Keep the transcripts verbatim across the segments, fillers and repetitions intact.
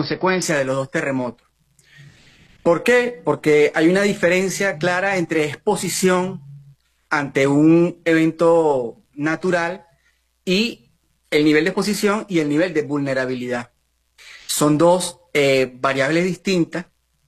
consecuencia de los dos terremotos. ¿Por qué? Porque hay una diferencia clara entre exposición ante un evento natural y el nivel de exposición y el nivel de vulnerabilidad. Son dos eh, variables distintas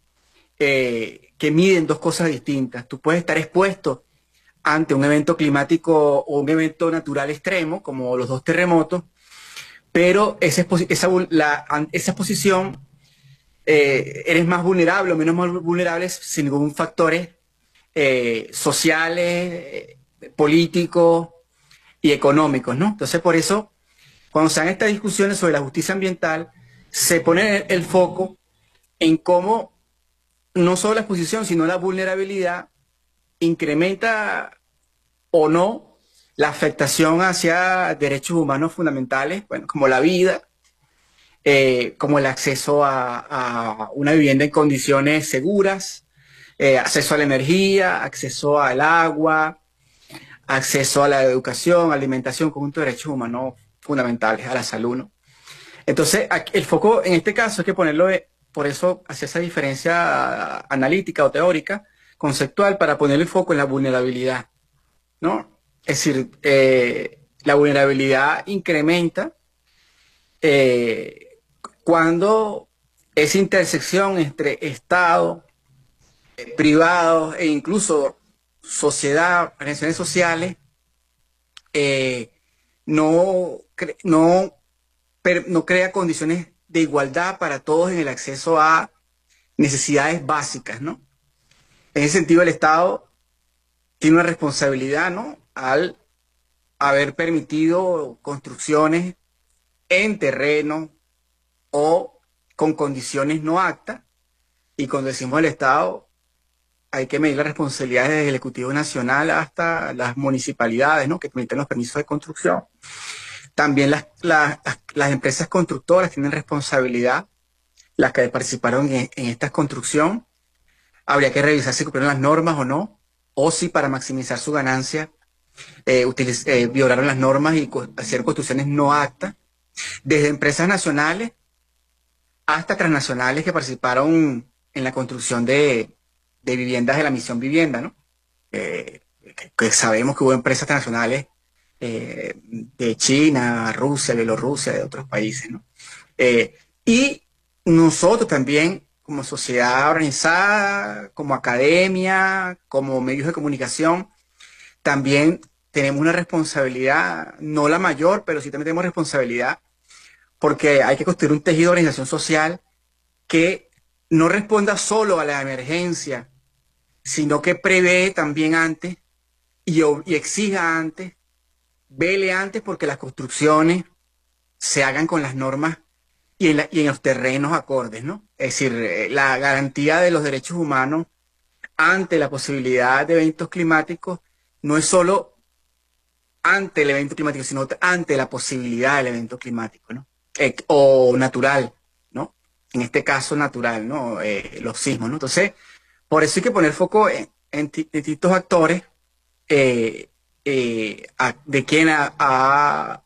eh, que miden dos cosas distintas. Tú puedes estar expuesto ante un evento climático o un evento natural extremo, como los dos terremotos, pero esa, esa, la, esa exposición eh, eres más vulnerable o menos vulnerable sin ningún factores eh, sociales, eh, políticos y económicos, ¿no? Entonces, por eso, cuando se dan estas discusiones sobre la justicia ambiental, se pone el, el foco en cómo no solo la exposición, sino la vulnerabilidad incrementa o no la afectación hacia derechos humanos fundamentales, bueno, como la vida, eh, como el acceso a, a una vivienda en condiciones seguras, eh, acceso a la energía, acceso al agua, acceso a la educación, alimentación, conjunto de derechos humanos fundamentales, a la salud, ¿no? Entonces, aquí, el foco en este caso hay que ponerlo, de, por eso, hacia esa diferencia analítica o teórica, conceptual, para poner el foco en la vulnerabilidad, ¿no? Es decir, eh, la vulnerabilidad incrementa eh, cuando esa intersección entre Estado, eh, privado e incluso sociedad, organizaciones sociales, eh, no, cre no, per no crea condiciones de igualdad para todos en el acceso a necesidades básicas, ¿no? En ese sentido, el Estado tiene una responsabilidad, ¿no? Al haber permitido construcciones en terreno o con condiciones no aptas. Y cuando decimos el Estado, hay que medir las responsabilidades desde el Ejecutivo Nacional hasta las municipalidades, ¿no? Que permiten los permisos de construcción. También las, las, las empresas constructoras tienen responsabilidad, las que participaron en, en esta construcción. Habría que revisar si cumplieron las normas o no, o si para maximizar su ganancia eh, eh, violaron las normas y co hacer construcciones no aptas, desde empresas nacionales hasta transnacionales que participaron en la construcción de, de viviendas de la misión vivienda, ¿no? Eh, que, que sabemos que hubo empresas transnacionales eh, de China, Rusia, Bielorrusia, de otros países, ¿no? Eh, y nosotros también, como sociedad organizada, como academia, como medios de comunicación, también tenemos una responsabilidad, no la mayor, pero sí también tenemos responsabilidad, porque hay que construir un tejido de organización social que no responda solo a la emergencia, sino que prevé también antes y, y exija antes, vele antes porque las construcciones se hagan con las normas y en, la, y en los terrenos acordes, ¿no? Es decir, la garantía de los derechos humanos ante la posibilidad de eventos climáticos no es solo ante el evento climático, sino ante la posibilidad del evento climático, ¿no? Eh, o natural, ¿no? En este caso natural, ¿no? Eh, los sismos, ¿no? Entonces, por eso hay que poner foco en, en distintos actores eh, eh, a, de quien ha, ha,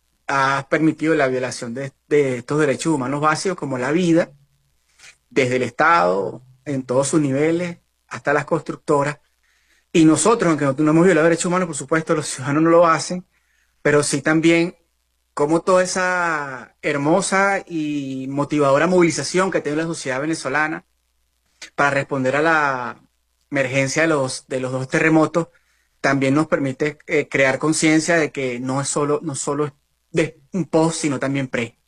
ha permitido la violación de, de estos derechos humanos básicos como la vida, desde el Estado, en todos sus niveles, hasta las constructoras. Y nosotros, aunque no, no hemos violado derechos humanos, por supuesto, los ciudadanos no lo hacen, pero sí también como toda esa hermosa y motivadora movilización que tiene la sociedad venezolana para responder a la emergencia de los, de los dos terremotos, también nos permite eh, crear conciencia de que no es solo, no solo es de un post, sino también pre.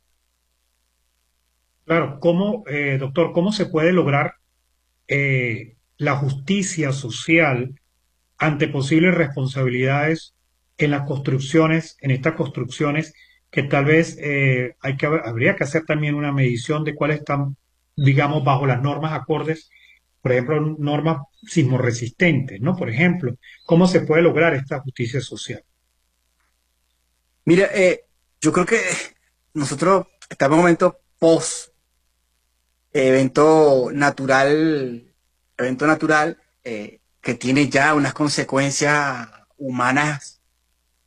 Claro, ¿cómo, eh, doctor, cómo se puede lograr eh, la justicia social ante posibles responsabilidades en las construcciones, en estas construcciones, que tal vez eh, hay que, habría que hacer también una medición de cuáles están, digamos, bajo las normas acordes, por ejemplo, normas sismorresistentes, ¿no? Por ejemplo, ¿cómo se puede lograr esta justicia social? Mira, eh, yo creo que nosotros estamos en un momento post evento natural, evento natural eh, que tiene ya unas consecuencias humanas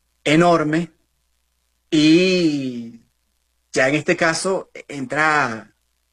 enormes y ya en este caso entra